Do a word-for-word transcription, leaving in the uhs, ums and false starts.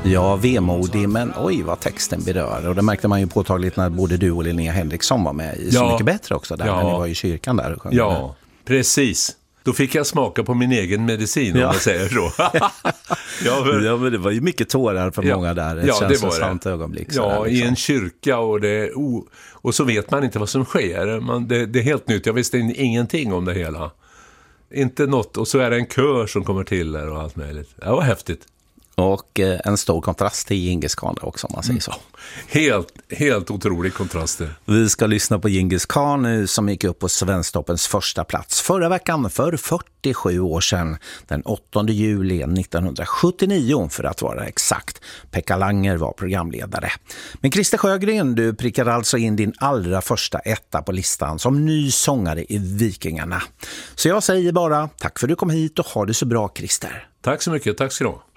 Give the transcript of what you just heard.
Ja, vemodig, men oj vad texten berör. Och det märkte man ju påtagligt när både du och Linnea Henriksson var med i Så ja. mycket bättre också där, ja. när ni var i kyrkan där och sjöng. Ja, precis. Då fick jag smaka på min egen medicin, ja. om jag säger så. ja, för... ja, men det var ju mycket tårar för ja. många där. Ett ja, det var det. Ögonblick. Ja, där, liksom. i en kyrka och, det, oh, och så vet man inte vad som sker. Man, det, det är helt nytt. Jag visste ingenting om det hela. Inte något. Och så är det en kör som kommer till där och allt möjligt. Det var häftigt. Och eh, en stor kontrast till Djingis Khan också, om man säger så. Mm. Helt, helt otrolig kontraster. Vi ska lyssna på Djingis Khan nu, som gick upp på Svensktoppens första plats förra veckan för fyrtiosju år sedan. Den åttonde juli nittonhundrasjuttionio för att vara exakt. Pekka Langer var programledare. Men Christer Sjögren, du prickar alltså in din allra första etta på listan som ny sångare i Vikingarna. Så jag säger bara tack för att du kom hit och ha det så bra, Christer. Tack så mycket, tack ska du ha.